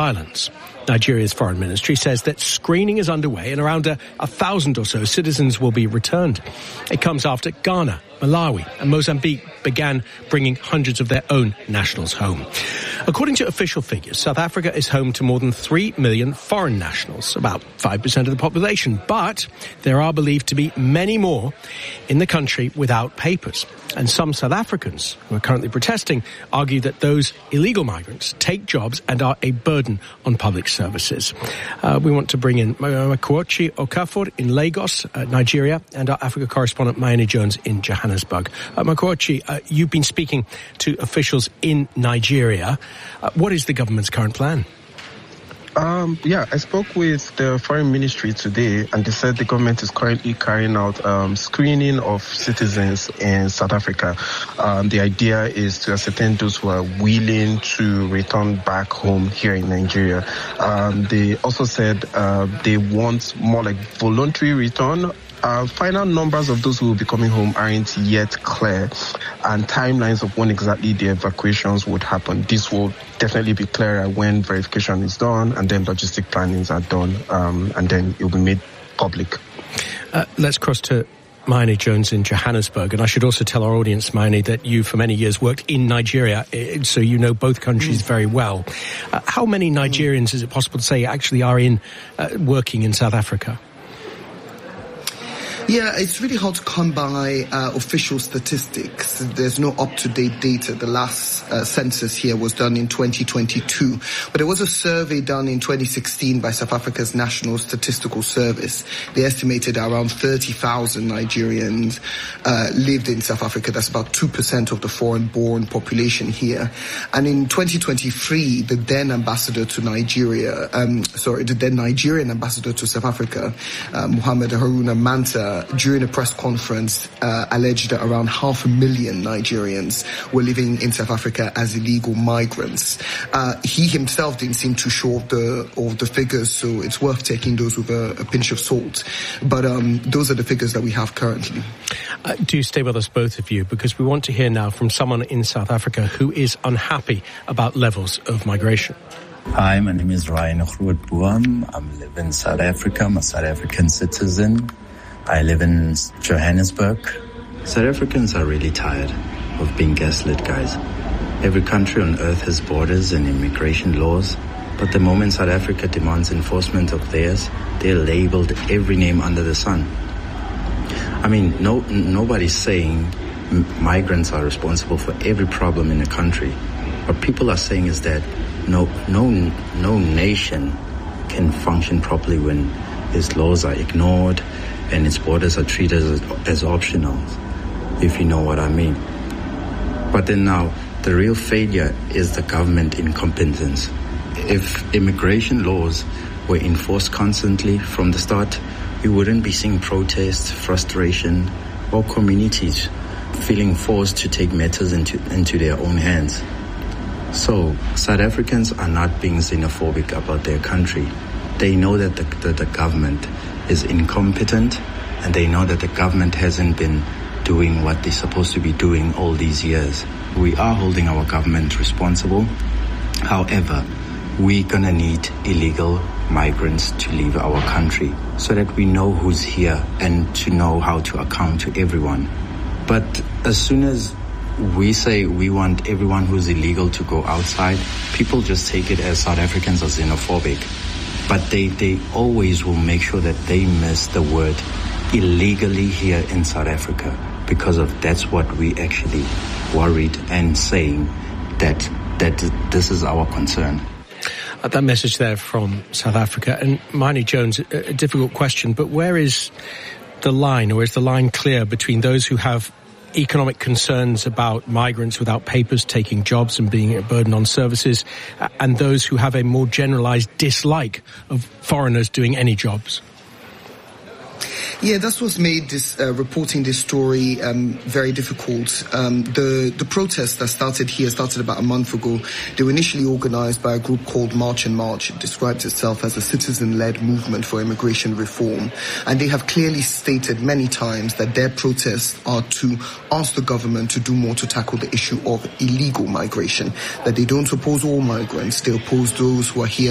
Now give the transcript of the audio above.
violence. Nigeria's foreign ministry says that screening is underway and around 1,000 or so citizens will be returned. It comes after Ghana, Malawi and Mozambique began bringing hundreds of their own nationals home. According to official figures, South Africa is home to more than 3 million foreign nationals, about 5% of the population. But there are believed to be many more in the country without papers. And some South Africans who are currently protesting argue that those illegal migrants take jobs and are a burden on public services. We want to bring in Makuochi Okafor in Lagos, Nigeria, and our Africa correspondent Mayeni Jones in Johannesburg. Makuochi, you've been speaking to officials in Nigeria. What is the government's current plan? I spoke with the foreign ministry today, and they said the government is currently carrying out screening of citizens in South Africa. The idea is to ascertain those who are willing to return back home here in Nigeria. They also said they want more like voluntary return. Final numbers of those who will be coming home aren't yet clear, and timelines of when exactly the evacuations would happen. This will definitely be clearer when verification is done and then logistic plannings are done, and then it will be made public. Let's cross to Mayeni Jones in Johannesburg, and I should also tell our audience, Mayeni, that you for many years worked in Nigeria, so you know both countries very well. How many Nigerians, is it possible to say, actually are working in South Africa? Yeah, it's really hard to come by official statistics. There's no up-to-date data. The last census here was done in 2022. But there was a survey done in 2016 by South Africa's National Statistical Service. They estimated around 30,000 Nigerians lived in South Africa. That's about 2% of the foreign-born population here. And in 2023, the then ambassador to Nigeria, the then Nigerian ambassador to South Africa, Mohammed Haruna Manta, during a press conference, alleged that around 500,000 Nigerians were living in South Africa as illegal migrants. He himself didn't seem too sure of the figures, so it's worth taking those with a pinch of salt. But those are the figures that we have currently. Do stay with us, both of you, because we want to hear now from someone in South Africa who is unhappy about levels of migration. Hi, my name is Ryan Grootboom. I live in South Africa. I'm a South African citizen. I live in Johannesburg. South Africans are really tired of being gaslit, guys. Every country on earth has borders and immigration laws, but the moment South Africa demands enforcement of theirs, they're labeled every name under the sun. I mean, nobody's saying migrants are responsible for every problem in a country. What people are saying is that no nation can function properly when its laws are ignored and its borders are treated as optional, if you know what I mean. But then now, the real failure is the government incompetence. If immigration laws were enforced constantly from the start, we wouldn't be seeing protests, frustration, or communities feeling forced to take matters into their own hands. So, South Africans are not being xenophobic about their country. They know that the government is incompetent, and they know that the government hasn't been doing what they're supposed to be doing all these years. We are holding our government responsible. However, we're gonna need illegal migrants to leave our country so that we know who's here and to know how to account to everyone. But as soon as we say we want everyone who's illegal to go outside, people just take it as South Africans are xenophobic. But they always will make sure that they miss the word illegally here in South Africa, because of that's what we actually worried and saying that this is our concern. That message there from South Africa. And Mayeni Jones, a difficult question, but where is the line, or is the line clear between those who have economic concerns about migrants without papers taking jobs and being a burden on services, and those who have a more generalized dislike of foreigners doing any jobs? Yeah, that's what's made this reporting this story very difficult. The protests that started about a month ago. They were initially organized by a group called March and March. It describes itself as a citizen-led movement for immigration reform. And they have clearly stated many times that their protests are to ask the government to do more to tackle the issue of illegal migration, that they don't oppose all migrants. They oppose those who are here